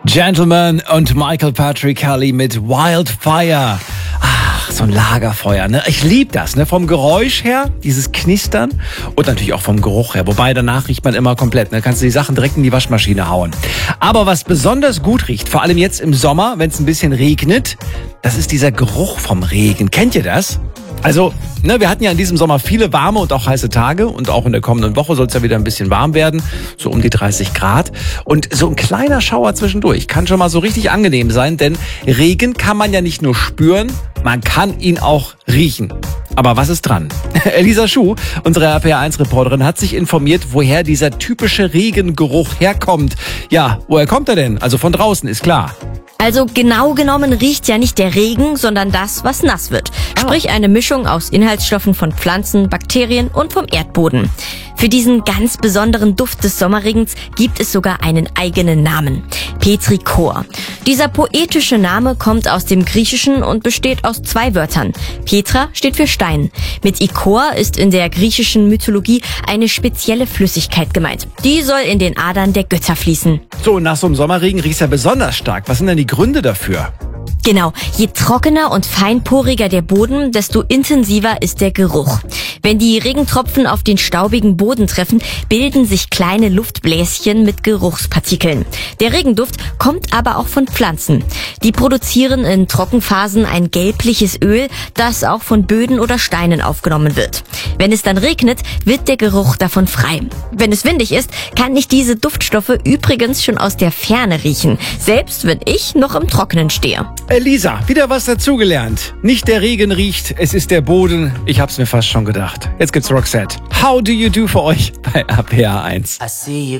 Gentleman und Michael Patrick Kelly mit Wildfire. Ach, so ein Lagerfeuer, ne? Ich liebe das, ne? Vom Geräusch her, dieses Knistern und natürlich auch vom Geruch her. Wobei danach riecht man immer komplett, ne? Kannst du die Sachen direkt in die Waschmaschine hauen. Aber was besonders gut riecht, vor allem jetzt im Sommer, wenn es ein bisschen regnet, das ist dieser Geruch vom Regen. Kennt ihr das? Also, ne, wir hatten ja in diesem Sommer viele warme und auch heiße Tage und auch in der kommenden Woche soll es ja wieder ein bisschen warm werden, so um die 30 Grad. Und so ein kleiner Schauer zwischendurch kann schon mal so richtig angenehm sein, denn Regen kann man ja nicht nur spüren, man kann ihn auch riechen. Aber was ist dran? Elisa Schuh, unsere RPR1-Reporterin, hat sich informiert, woher dieser typische Regengeruch herkommt. Ja, woher kommt er denn? Also von draußen, ist klar. Also genau genommen riecht ja nicht der Regen, sondern das, was nass wird. Sprich eine Mischung aus Inhaltsstoffen von Pflanzen, Bakterien und vom Erdboden. Für diesen ganz besonderen Duft des Sommerregens gibt es sogar einen eigenen Namen: Petrichor. Dieser poetische Name kommt aus dem Griechischen und besteht aus 2 Wörtern. Petra steht für Stein. Mit Ichor ist in der griechischen Mythologie eine spezielle Flüssigkeit gemeint. Die soll in den Adern der Götter fließen. So, nach so einem Sommerregen riecht's ja besonders stark. Was sind denn die Gründe dafür? Genau, je trockener und feinporiger der Boden, desto intensiver ist der Geruch. Wenn die Regentropfen auf den staubigen Boden treffen, bilden sich kleine Luftbläschen mit Geruchspartikeln. Der Regenduft kommt aber auch von Pflanzen. Die produzieren in Trockenphasen ein gelbliches Öl, das auch von Böden oder Steinen aufgenommen wird. Wenn es dann regnet, wird der Geruch davon frei. Wenn es windig ist, kann ich diese Duftstoffe übrigens schon aus der Ferne riechen, selbst wenn ich noch im Trockenen stehe. Elisa, wieder was dazugelernt. Nicht der Regen riecht, es ist der Boden. Ich hab's mir fast schon gedacht. Jetzt gibt's Roxette. How do you do für euch bei RPR1?